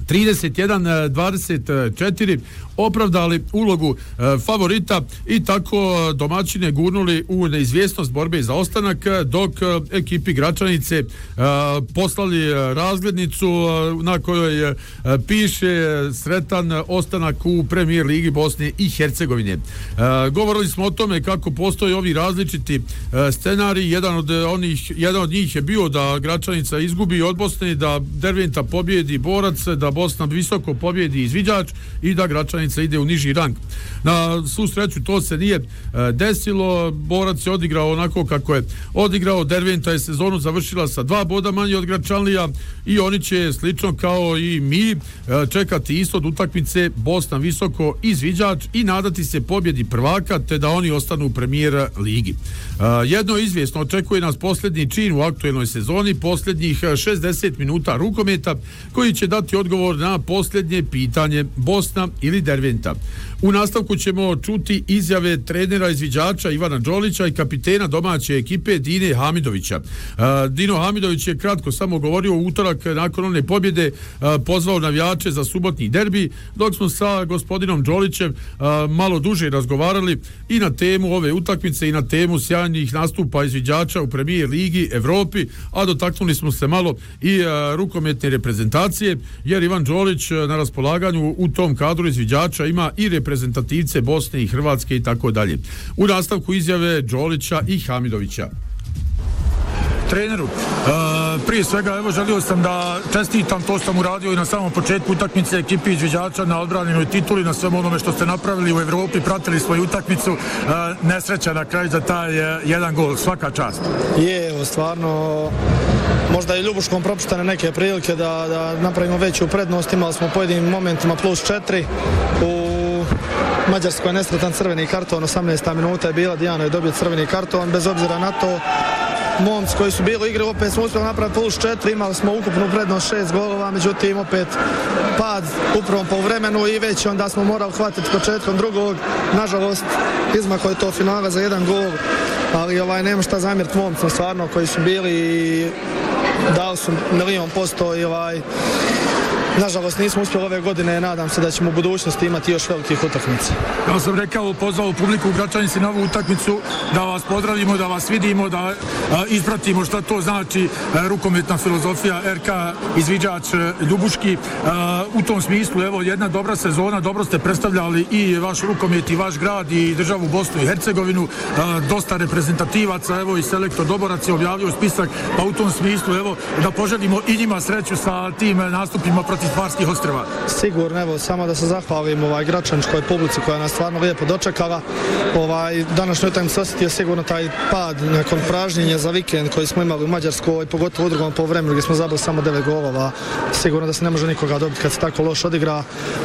31-24 opravdali ulogu favorita i tako domaćine gurnuli u neizvjesnost borbe za ostanak, dok ekipi Gračanice poslali razglednicu na kojoj piše sretan ostanak u Premier ligi Bosne i Hercegovine. Govorili smo o tome kako postoje ovi različiti scenariji. Jedan od njih je bio da Gračanica izgubi od Bosne, da Derventa pobjedi Borac, da Bosna visoko pobjedi Izviđač i da Gračanica ide u niži rang. Na svu sreću to se nije desilo. Borac je odigrao onako kako je odigrao. Derventa je sezonu završila sa 2 boda manje od Gračanlija i oni će slično kao i mi čekati ishod utakmice Bosna visoko Izviđač i nadati se pobjedi prvaka, te da oni ostanu u Premier ligi. Jedno izvjesno, očekuje nas posljednji čin u aktuelnoj sezoni, posljednjih 60 minuta rukometa koji će dati odgovor na posljednje pitanje Bosna ili Derventa. U nastavku ćemo čuti izjave trenera Izviđača Ivana Đolića i kapitena domaće ekipe Dine Hamidovića. Dino Hamidović je kratko samo govorio u utorak nakon one pobjede, pozvao navijače za subotni derbi, dok smo sa gospodinom Đolićem malo duže razgovarali i na temu ove utakmice i na temu sjajnih nastupa Izviđača u Premier ligi, Evropi, a dotaknuli smo se malo i rukometne reprezentacije, jer Ivan Đolić na raspolaganju u tom kadru Izviđača ima i reprezentativce Bosne i Hrvatske i tako dalje. U nastavku izjave Đolića i Hamidovića. Treneru, prije svega evo želio sam da čestitam, to sam uradio i na samom početku utakmice ekipi Izviđača na odbranjenoj tituli, na svemu onome što ste napravili u Evropi, pratili svoju utakmicu, nesreća na kraju za taj jedan gol, svaka čast. Je, stvarno, možda i Ljubuškom propuštene neke prilike da napravimo veću prednost, imali smo u pojedinim momentima +4, u Mađarskoj nesretan crveni karton, 18. minuta je bila, Dijana je dobio crveni karton, bez obzira na to, momci koji su bili u igri, opet smo uspjeli napraviti +4, imali smo ukupnu prednost 6 golova, međutim opet pad u prvom poluvremenu i već onda smo morali hvatiti početkom drugog, nažalost izmako je to finale za 1 gol, ali nema šta zamjeriti momcima stvarno koji su bili i dali su 100% i nažalost nismo uspjeli ove godine, nadam se da ćemo u budućnosti imati još velikih utakmica. Ja sam rekao, pozvao publiku u Gračanici na ovu utakmicu, da vas pozdravimo, da vas vidimo, da ispratimo šta to znači rukometna filozofija RK Izviđač Ljubuški. U tom smislu, evo, jedna dobra sezona, dobro ste predstavljali i vaš rukomet i vaš grad i državu Bosnu i Hercegovinu, dosta reprezentativaca, evo i selektor Doborac je objavio spisak, pa u tom smislu, evo, da poželimo i njima sreću sa tim nastupima protiv Farskih ostrva. Sigurno, evo, samo da se zahvalim gračaničkoj publici koja nas stvarno lijepo dočekala. Današnju utakmicu osjetio sigurno taj pad nakon pražnjenja za vikend koji smo imali u Mađarskoj, pogotovo u drugom poluvremenu gdje smo zabili samo 9 golova. Sigurno da se ne može nikoga dobiti kad se tako loš odigra.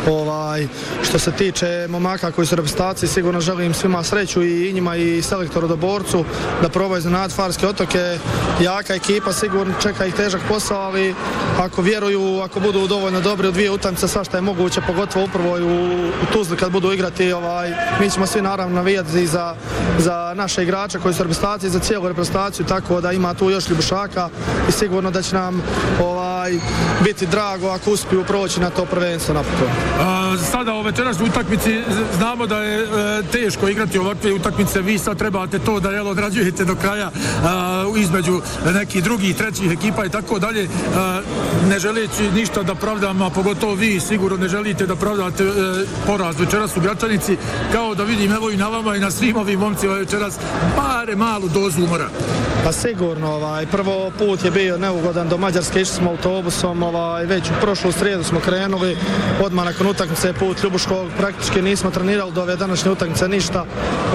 Što se tiče momaka koji su u reprezentaciji, sigurno želim svima sreću i njima i selektoru Doborcu da probaju iznenaditi Farske otoke. Jaka ekipa, sigurno čeka ih težak posao, ali ako vjeruju, ako budu dovoljno dobri u 2 utakmice, svašta je moguće, pogotovo upravo u Tuzli kad budu igrati. Mi ćemo svi naravno navijati za naše igrače koji su u reprezentaciji, za cijelu reprezentaciju, tako da ima tu još Ljubušaka i sigurno da će nam biti drago ako uspiju proći na to prvenstvo napokon. Sada u večerašnjoj utakmici znamo da je teško igrati ovakve utakmice, vi sad trebate to da odrađujete do kraja između nekih drugih, trećih ekipa i tako dalje, ne želeći ništa da pravdam, a pogotovo vi sigurno ne želite da pravdate poraz večeras u Gračanici, kao da vidim evo i na vama i na svim ovim momcima večeras bare malu dozu umora. Pa sigurno, prvo put je bio neugodan do Mađarske, išli smo autobusom, već u prošlu srijedu smo krenuli, odmah nakon utakmice put Ljubuškog, praktički nismo trenirali do ove današnje utakmice ništa,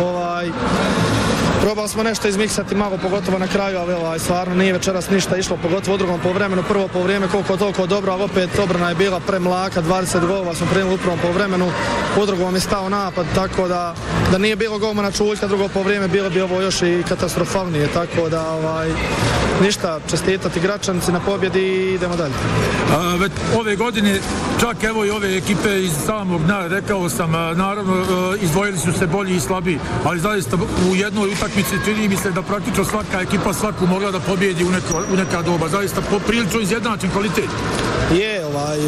probali smo nešto izmiksati malo, pogotovo na kraju, ali stvarno nije večeras ništa išlo, pogotovo u drugom poluvremenu, prvo poluvreme koliko toliko dobro, ali opet obrana je bila premlaka, 20 golova smo primili u prvom poluvremenu, u drugom je stao napad, tako da nije bilo golmana Čuljka, drugo poluvreme bilo bi ovo još i katastrofalnije, tako da ništa, čestitati Gračanici na pobjedi i idemo dalje. Ove godine, čak evo i ove ekipe iz samog dna, rekao sam, naravno izdvojili su se bolji i slabiji, ali zaista u jednoj utakmici čini mi se da praktično svaka ekipa svaku mogla da pobjedi u neka doba, zaista poprilično izjednačen kvalitet. Je,